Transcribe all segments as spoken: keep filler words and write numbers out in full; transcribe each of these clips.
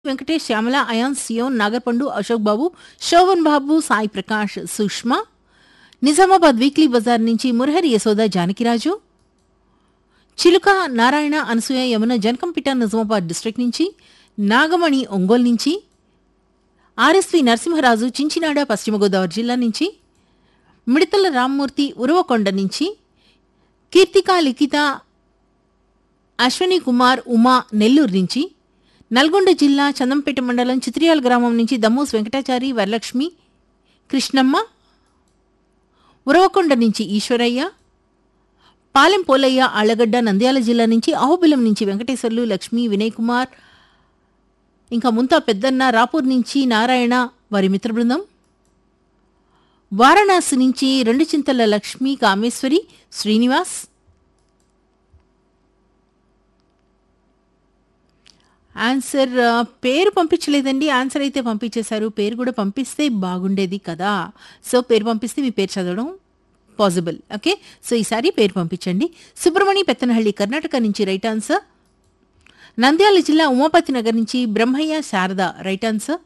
Venkatesh, Shyamala, ion, సియోన్, నాగర్పండు, అశోక్ బాబు, శోభన్ బాబు, Sai Prakash, Sushma, Nizamabad weekly Bazar నుంచి మురహరి యశోద, జానకిరాజు, చిలుక, Narayana, Anasuya, Yamuna, జనకంపిట, Nizamabad district నుంచి, నాగమణి, ఒంగోలు నుంచి, ఆర్ఎస్వి నరసింహరాజు, చించినాడ, పశ్చిమ గోదావరి జిల్లా నుంచి, మిడతల రామ్మూర్తి, ఉరవకొండ నుంచి, కీర్తిక, లిఖిత, అశ్వని కుమార్, ఉమా, నెల్లూరు నుంచి, నల్గొండ జిల్లా చందంపేట మండలం చిత్రియాల గ్రామం నుంచి దమ్మూస్ వెంకటాచారి, వరలక్ష్మి, కృష్ణమ్మ, ఉరవకొండ నుంచి ఈశ్వరయ్య, పాలెం పోలయ్య, ఆళ్లగడ్డ, నంద్యాల జిల్లా నుంచి, అహోబిలం నుంచి వెంకటేశ్వర్లు, లక్ష్మి, వినయ్ కుమార్, ఇంకా ముంతా పెద్దన్న, రాపూర్ నుంచి నారాయణ, వారి మిత్ర బృందం, వారణాసి నుంచి రెండు చింతల లక్ష్మి, కామేశ్వరి, శ్రీనివాస్, ఆన్సర్ పేరు పంపించలేదండి. ఆన్సర్ అయితే పంపించేశారు. పేరు కూడా పంపిస్తే బాగుండేది కదా. సో పేరు పంపిస్తే మీ పేరు చదవడం పాసిబుల్. ఓకే, సో ఈసారి పేరు పంపించండి. సుబ్రమణి, పెత్తనహళ్లి, కర్ణాటక నుంచి రైట్ ఆన్సర్. నంద్యాల జిల్లా ఉమాపతి నగర్ నుంచి బ్రహ్మయ్య, శారద రైట్ ఆన్సర్.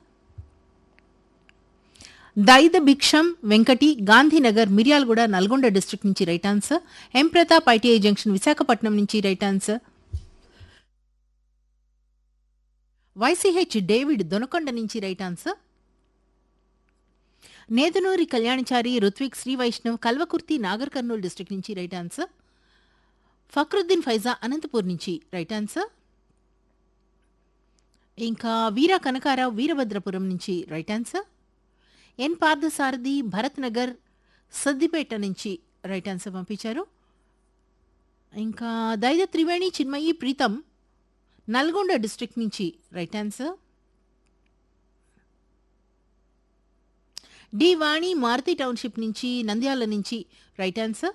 దైద భిక్షం వెంకటి, గాంధీనగర్, మిర్యాలగూడ, నల్గొండ డిస్ట్రిక్ట్ నుంచి రైట్ ఆన్సర్. ఎం ప్రతాప్, ఐటీఐ జంక్షన్, విశాఖపట్నం నుంచి right answer. YCH David, Donakonda నుంచి right answer. Nedunuri Kalyanachari, Ruthvik, Shri Vaishnav, Kalwakurthy, Nagar Kurnool district నుంచి రైట్ ఆన్సర్. ఫక్రుద్దీన్ ఫైజా, అనంతపూర్ నుంచి రైట్ ఆన్సర్. ఇంకా వీరా కనకారావు, వీరభద్రపురం నుంచి రైట్ ఆన్సర్. ఎన్ పార్థసారథి, భరత్ నగర్, సద్దిపేట నుంచి రైట్ ఆన్సర్ పంపించారు. ఇంకా దైద త్రివేణి, చిన్మయి, ప్రీతం, నల్గొండ డిస్ట్రిక్ట్ నుంచి రైట్ ఆన్సర్. డి వాణి, మారుతి టౌన్షిప్ నుంచి, నంద్యాల నుంచి రైట్ ఆన్సర్.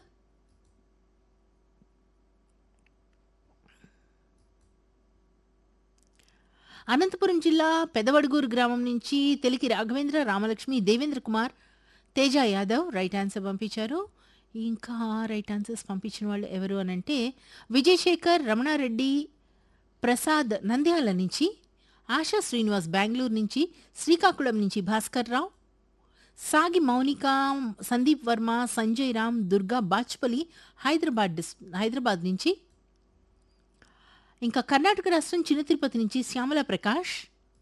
అనంతపురం జిల్లా పెదవడుగూరు గ్రామం నుంచి తెలికి రాఘవేంద్ర, రామలక్ష్మి, దేవేంద్ర కుమార్, తేజ యాదవ్ రైట్ ఆన్సర్ పంపించారు. ఇంకా రైట్ ఆన్సర్స్ పంపించిన వాళ్ళు ఎవరు అనంటే విజయశేఖర్, రమణారెడ్డి, ప్రసాద్ నంద్యాల నుంచి, ఆశా శ్రీనివాస్ బెంగళూరు నుంచి, శ్రీకాకుళం నుంచి భాస్కర్ రావు, సాగి మౌనిక, సందీప్ వర్మ, సంజయ్ రామ్, దుర్గా బాచ్పల్లి, హైదరాబాద్ డిస్ హైదరాబాద్ నుంచి, ఇంకా కర్ణాటక రాష్ట్రం చిన్న తిరుపతి నుంచి శ్యామల ప్రకాష్,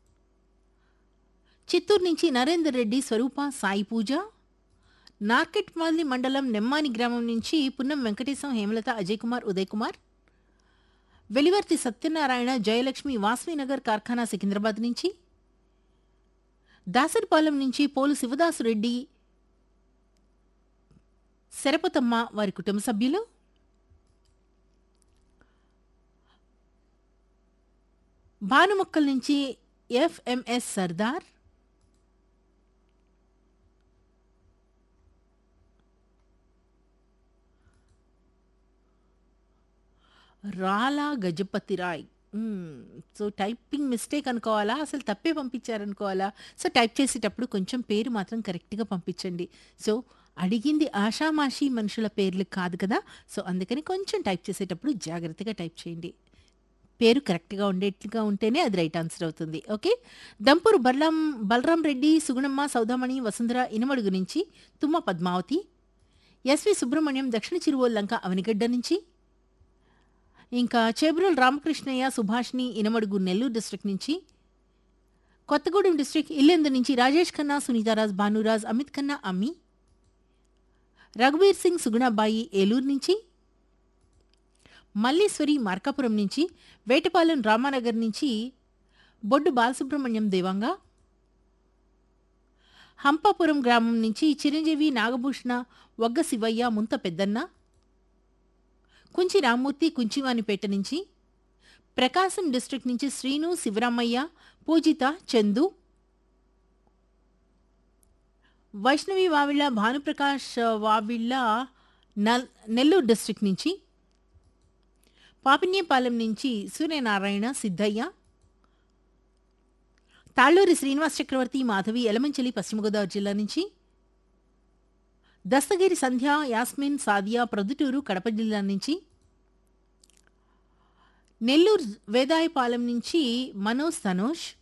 చిత్తూరు నుంచి నరేందర్ రెడ్డి, స్వరూప, సాయి పూజ, నార్కెట్పల్లి మండలం నెమ్మాని గ్రామం నుంచి పున్నం వెంకటేశం, హేమలత, అజయ్ కుమార్, ఉదయ్ కుమార్, వెలివర్తి సత్యనారాయణ, జయలక్ష్మి, వాస్వీనగర్ కార్ఖానా సికింద్రాబాద్ నుంచి, దాసరిపాలెం నుంచి పోలు శివదాసురెడ్డి, శరపతమ్మ, వారి కుటుంబ సభ్యులు, భానుమొక్కల నుంచి ఎఫ్ఎంఎస్ సర్దార్, రాలా Gajapati Roy. So typing mistake అనుకోవాలా, అసలు తప్పే పంపించారనుకోవాలా? సో టైప్ చేసేటప్పుడు కొంచెం పేరు మాత్రం కరెక్ట్గా పంపించండి. సో అడిగింది ఆషామాషి మనుషుల పేర్లు కాదు కదా. సో అందుకని కొంచెం టైప్ చేసేటప్పుడు జాగ్రత్తగా టైప్ చేయండి. పేరు కరెక్ట్గా ఉండేట్లుగా ఉంటేనే అది రైట్ ఆన్సర్ అవుతుంది. ఓకే, దంపూరు బల్లాం బలరాం రెడ్డి, సుగుణమ్మ, సౌదామణి, వసుంధర, ఇనమడుగు నుంచి తుమ్మ పద్మావతి, ఎస్వి సుబ్రహ్మణ్యం, దక్షిణ చిరువోల్ లంక, అవనిగడ్డ నుంచి, ఇంకా చేబ్రోల్ రామకృష్ణయ్య, సుభాష్ని, ఇనమడుగు, నెల్లూరు డిస్ట్రిక్ట్ నుంచి, కొత్తగూడెం డిస్ట్రిక్ట్ ఇల్లెందు నుంచి రాజేష్ ఖన్నా, సునీతారాజ్, భానురాజ్, అమిత్ ఖన్నా, అమ్మి, రఘువీర్ సింగ్, సుగుణాబాయి, ఏలూరు నుంచి, మల్లీశ్వరి, మార్కాపురం నుంచి, వేటపాలెం రామానగర్ నుంచి బొడ్డు బాలసుబ్రహ్మణ్యం, దేవంగా, హంపాపురం గ్రామం నుంచి చిరంజీవి, నాగభూషణ, వగ్గ శివయ్య, ముంత పెద్దన్న, కుంచి రామ్మూర్తి, కుంచివానిపేట నుంచి, ప్రకాశం డిస్ట్రిక్ట్ నుంచి శ్రీను, శివరామయ్య, పూజిత, చందు, వైష్ణవి వావిళ్ళ, భానుప్రకాష్ వావిళ్ళ, నల్ నెల్లూరు డిస్ట్రిక్ట్ నుంచి, పాపిన్యపాలెం నుంచి సూర్యనారాయణ, సిద్ధయ్య, తాళ్ళూరి శ్రీనివాస్ చక్రవర్తి, మాధవి, ఎలమంచలి, పశ్చిమ గోదావరి జిల్లా నుంచి, దస్తగిరి సంధ్య, యాస్మిన్, సాదియా, ప్రొద్దుటూరు, కడప జిల్లా నుంచి, నెల్లూరు వేదాయపాలెం నుంచి మనోజ్, తనోష్,